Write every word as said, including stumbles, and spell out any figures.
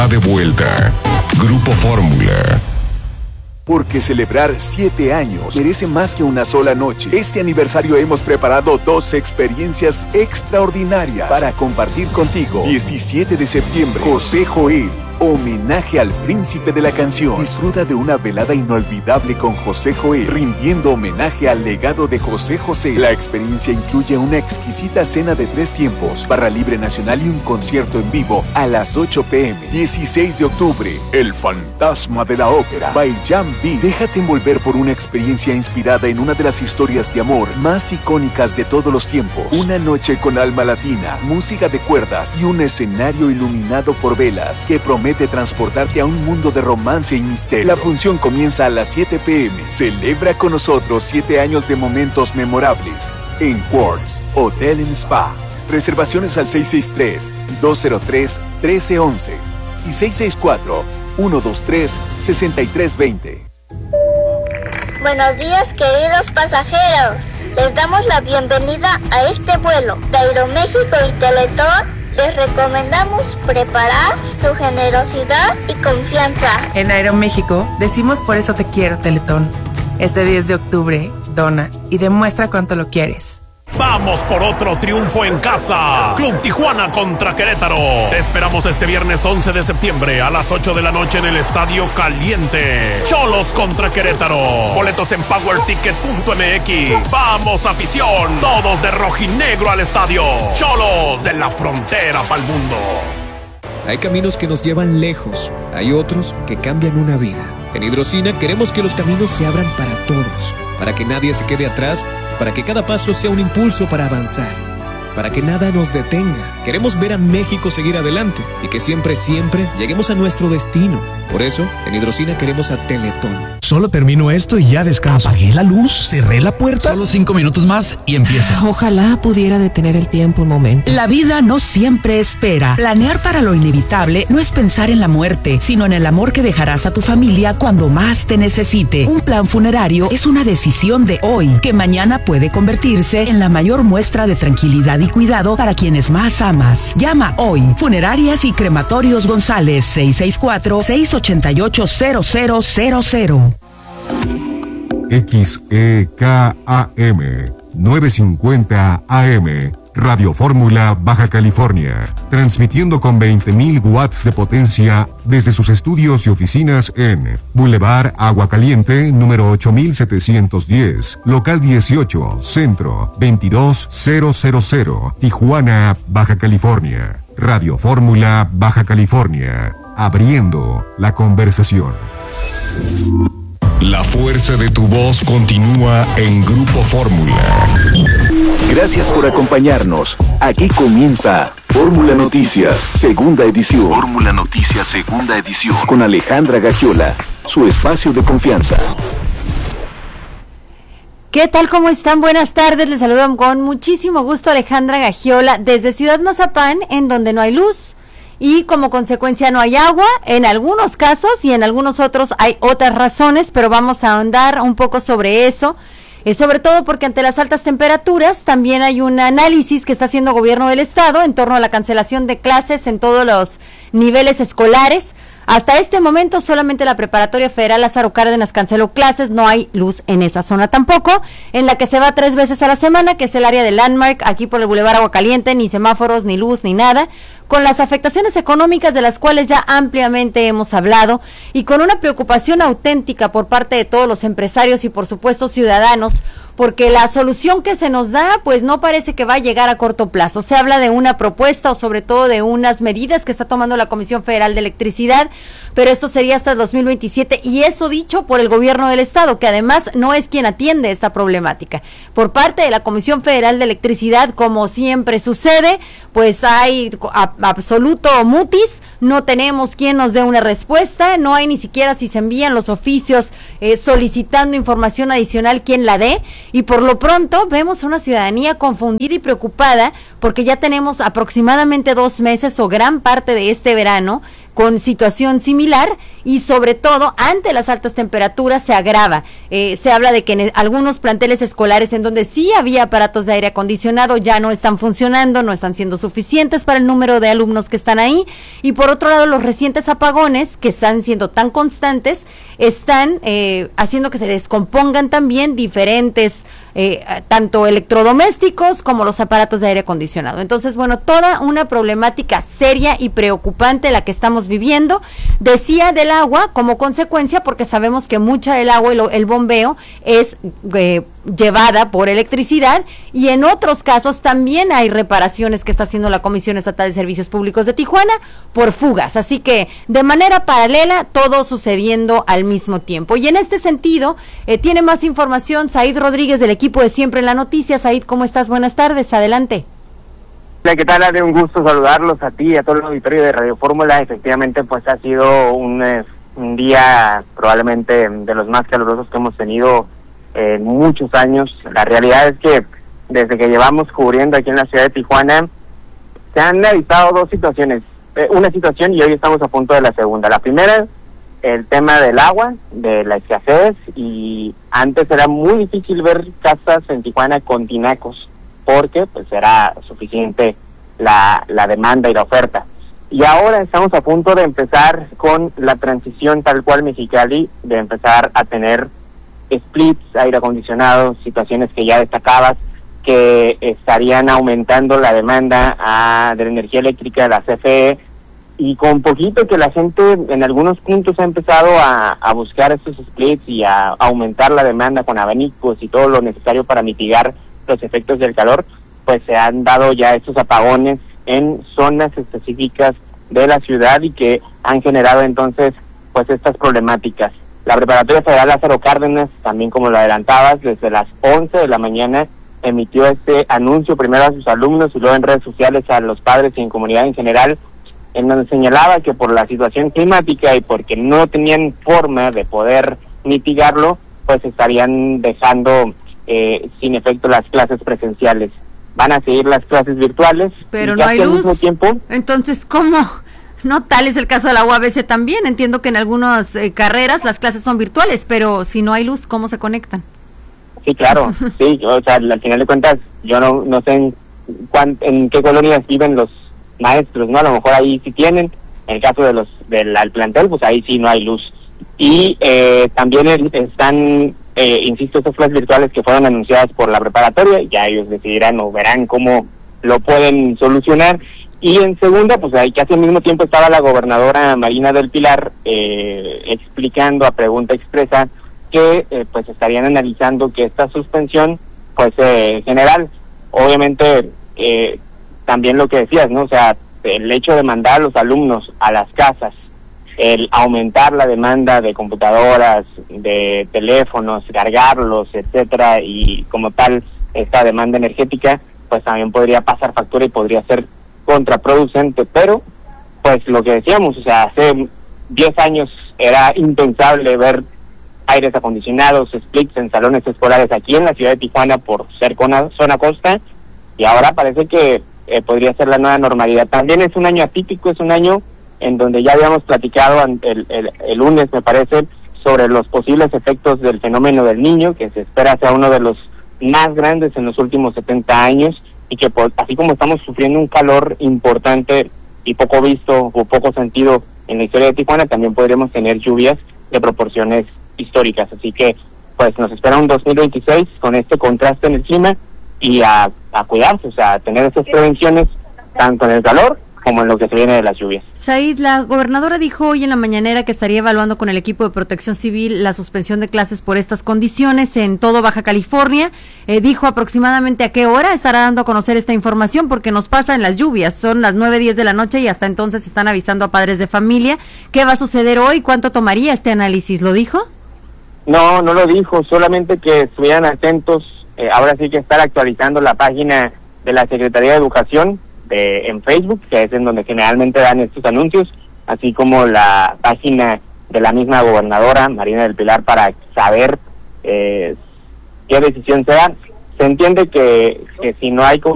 De vuelta, Grupo Fórmula. Porque celebrar siete años merece más que una sola noche. Este aniversario hemos preparado dos experiencias extraordinarias para compartir contigo. diecisiete de septiembre, José Joel, homenaje al príncipe de la canción. Disfruta de una velada inolvidable con José Joel, rindiendo homenaje al legado de José José. La experiencia incluye una exquisita cena de tres tiempos, barra libre nacional y un concierto en vivo a las ocho pm. dieciséis de octubre, El fantasma de la ópera, by Jan B. Déjate envolver por una experiencia inspirada en una de las historias de amor más icónicas de todos los tiempos. Una noche con alma latina, música de cuerdas y un escenario iluminado por velas que promete transportarte a un mundo de romance y misterio. La función comienza a las siete pm. Celebra con nosotros siete años de momentos memorables en Quartz Hotel and Spa. Reservaciones al seis seis tres, dos cero tres, uno tres uno uno y seis seis cuatro, uno dos tres, seis tres dos cero. Buenos días, queridos pasajeros. Les damos la bienvenida a este vuelo de Aeroméxico y Teletón. Les recomendamos preparar su generosidad y confianza. En Aeroméxico decimos por eso te quiero, Teletón. Este diez de octubre, dona y demuestra cuánto lo quieres. Vamos por otro triunfo en casa. Club Tijuana contra Querétaro. Te esperamos este viernes once de septiembre a las ocho de la noche en el Estadio Caliente. Cholos contra Querétaro. Boletos en power ticket punto m x. Vamos, afición. Todos de rojinegro al estadio. Cholos de la frontera pa'l mundo. Hay caminos que nos llevan lejos. Hay otros que cambian una vida. En Hidrocina queremos que los caminos se abran para todos. Para que nadie se quede atrás. Para que cada paso sea un impulso para avanzar, para que nada nos detenga. Queremos ver a México seguir adelante y que siempre, siempre lleguemos a nuestro destino. Por eso, en Hidrocina queremos a Teletón. Solo termino esto y ya descanso. Apagué la luz, cerré la puerta. Solo cinco minutos más y empieza. Ojalá pudiera detener el tiempo un momento. La vida no siempre espera. Planear para lo inevitable no es pensar en la muerte, sino en el amor que dejarás a tu familia cuando más te necesite. Un plan funerario es una decisión de hoy, que mañana puede convertirse en la mayor muestra de tranquilidad y cuidado para quienes más amas. Llama hoy. Funerarias y Crematorios González, seis seis cuatro, seis ocho ocho, cero cero cero cero. X E K A M novecientos cincuenta A M, Radio Fórmula, Baja California, transmitiendo con veinte mil watts de potencia desde sus estudios y oficinas en Boulevard Agua Caliente, número ocho mil setecientos diez, local dieciocho, Centro, veintidós mil, Tijuana, Baja California. Radio Fórmula, Baja California, abriendo la conversación. La fuerza de tu voz continúa en Grupo Fórmula. Gracias por acompañarnos. Aquí comienza Fórmula Noticias, segunda edición. Fórmula Noticias, segunda edición. Con Alejandra Gagiola, su espacio de confianza. ¿Qué tal? ¿Cómo están? Buenas tardes. Les saludo con muchísimo gusto Alejandra Gagiola desde Ciudad Mazapán, en donde no hay luz. Y como consecuencia no hay agua, en algunos casos, y en algunos otros hay otras razones, pero vamos a ahondar un poco sobre eso, eh, sobre todo porque ante las altas temperaturas también hay un análisis que está haciendo el gobierno del estado en torno a la cancelación de clases en todos los niveles escolares. Hasta este momento solamente la Preparatoria Federal Lázaro Cárdenas canceló clases, no hay luz en esa zona tampoco, en la que se va tres veces a la semana, que es el área de Landmark, aquí por el Boulevard Agua Caliente, ni semáforos, ni luz, ni nada, con las afectaciones económicas de las cuales ya ampliamente hemos hablado y con una preocupación auténtica por parte de todos los empresarios y por supuesto ciudadanos, porque la solución que se nos da pues no parece que va a llegar a corto plazo. Se habla de una propuesta o sobre todo de unas medidas que está tomando la Comisión Federal de Electricidad, pero esto sería hasta el dos mil veintisiete y eso dicho por el gobierno del estado, que además no es quien atiende esta problemática. Por parte de la Comisión Federal de Electricidad, como siempre sucede, pues hay a, absoluto mutis, no tenemos quien nos dé una respuesta, no hay ni siquiera si se envían los oficios eh, solicitando información adicional quien la dé, y por lo pronto vemos una ciudadanía confundida y preocupada porque ya tenemos aproximadamente dos meses o gran parte de este verano con situación similar y sobre todo ante las altas temperaturas se agrava. Eh, se habla de que en algunos planteles escolares en donde sí había aparatos de aire acondicionado ya no están funcionando, no están siendo suficientes para el número de alumnos que están ahí, y por otro lado los recientes apagones que están siendo tan constantes están eh, haciendo que se descompongan también diferentes eh, tanto electrodomésticos como los aparatos de aire acondicionado. Entonces, bueno, toda una problemática seria y preocupante la que estamos viviendo. Decía del agua como consecuencia, porque sabemos que mucha del agua y lo, el bombeo es eh, llevada por electricidad, y en otros casos también hay reparaciones que está haciendo la Comisión Estatal de Servicios Públicos de Tijuana por fugas, así que de manera paralela todo sucediendo al mismo tiempo. Y en este sentido eh, tiene más información Said Rodríguez del equipo de Siempre en la Noticia. Said, ¿cómo estás? Buenas tardes, adelante. Hola, ¿qué tal, Ale? Un gusto saludarlos a ti y a todo el auditorio de Radio Fórmula. Efectivamente, pues ha sido un, eh, un día probablemente de los más calurosos que hemos tenido en muchos años. La realidad es que desde que llevamos cubriendo aquí en la ciudad de Tijuana, se han evitado dos situaciones. Eh, una situación y hoy estamos a punto de la segunda. La primera, el tema del agua, de la escasez, y antes era muy difícil ver casas en Tijuana con tinacos, porque pues era suficiente la, la demanda y la oferta. Y ahora estamos a punto de empezar con la transición tal cual Mexicali, de empezar a tener splits, aire acondicionado, situaciones que ya destacabas, que estarían aumentando la demanda a, de la energía eléctrica de la C F E, y con poquito que la gente en algunos puntos ha empezado a, a buscar estos splits y a, a aumentar la demanda con abanicos y todo lo necesario para mitigar los efectos del calor, pues se han dado ya estos apagones en zonas específicas de la ciudad y que han generado entonces pues estas problemáticas. La Preparatoria Federal Lázaro Cárdenas, también como lo adelantabas, desde las once de la mañana emitió este anuncio primero a sus alumnos y luego en redes sociales a los padres y en comunidad en general, en donde señalaba que por la situación climática y porque no tenían forma de poder mitigarlo, pues estarían dejando eh, sin efecto las clases presenciales. Van a seguir las clases virtuales. Pero no hay luz. Al mismo tiempo, entonces, ¿cómo? No, tal es el caso de la U A B C también. Entiendo que en algunas eh, carreras las clases son virtuales, pero si no hay luz, ¿cómo se conectan? Sí, claro, sí, o sea, al final de cuentas, yo no no sé en, cuán, en qué colonias viven los maestros, ¿no? A lo mejor ahí sí tienen, en el caso de los del al plantel, pues ahí sí no hay luz. Y eh, también el, están, eh, insisto, estas clases virtuales que fueron anunciadas por la preparatoria, ya ellos decidirán o verán cómo lo pueden solucionar. Y en segunda, pues ahí casi al mismo tiempo estaba la gobernadora Marina del Pilar eh, explicando a pregunta expresa que eh, pues estarían analizando que esta suspensión, pues eh, general, obviamente eh, también lo que decías, ¿no? O sea, el hecho de mandar a los alumnos a las casas, el aumentar la demanda de computadoras, de teléfonos, cargarlos, etcétera, y como tal esta demanda energética, pues también podría pasar factura y podría ser contraproducente, pero pues lo que decíamos, o sea, hace diez años era impensable ver aires acondicionados, splits en salones escolares aquí en la ciudad de Tijuana por ser zona, zona costa, y ahora parece que eh, podría ser la nueva normalidad. También es un año atípico, es un año en donde ya habíamos platicado el, el, el lunes, me parece, sobre los posibles efectos del fenómeno del Niño, que se espera sea uno de los más grandes en los últimos setenta años, y que por, así como estamos sufriendo un calor importante y poco visto o poco sentido en la historia de Tijuana, también podríamos tener lluvias de proporciones históricas. Así que pues nos espera un dos mil veintiséis con este contraste en el clima y a, a cuidarse, o sea, a tener esas prevenciones tanto en el calor como en lo que se viene de las lluvias. Said, la gobernadora dijo hoy en la mañanera que estaría evaluando con el equipo de protección civil la suspensión de clases por estas condiciones en todo Baja California. Eh, dijo aproximadamente a qué hora estará dando a conocer esta información, porque nos pasa en las lluvias, son las nueve diez de la noche y hasta entonces están avisando a padres de familia. ¿Qué va a suceder hoy? ¿Cuánto tomaría este análisis? ¿Lo dijo? No, no lo dijo, solamente que estuvieran atentos, eh, ahora sí que estar actualizando la página de la Secretaría de Educación de, en Facebook, que es en donde generalmente dan estos anuncios, así como la página de la misma gobernadora Marina del Pilar, para saber eh, qué decisión se da. Se entiende que, que si no hay